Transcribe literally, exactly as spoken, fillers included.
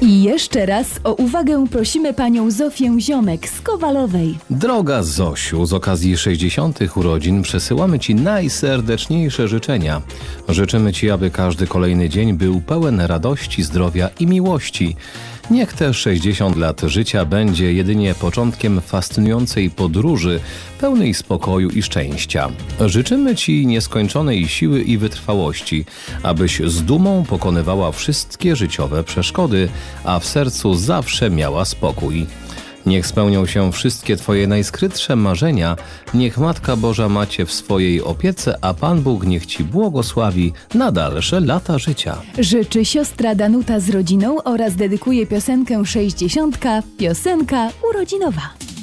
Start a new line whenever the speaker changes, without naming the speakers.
I jeszcze raz o uwagę prosimy panią Zofię Ziomek z Kowalowej.
Droga Zosiu, z okazji sześćdziesiątych urodzin przesyłamy Ci najserdeczniejsze życzenia. Życzymy Ci, aby każdy kolejny dzień był pełen radości, zdrowia i miłości. Niech te sześćdziesiąt lat życia będzie jedynie początkiem fascynującej podróży, pełnej spokoju i szczęścia. Życzymy Ci nieskończonej siły i wytrwałości, abyś z dumą pokonywała wszystkie życiowe przeszkody, a w sercu zawsze miała spokój. Niech spełnią się wszystkie Twoje najskrytsze marzenia, niech Matka Boża ma Cię w swojej opiece, a Pan Bóg niech Ci błogosławi na dalsze lata życia.
Życzy siostra Danuta z rodziną oraz dedykuje piosenkę sześćdziesiątka, piosenka urodzinowa.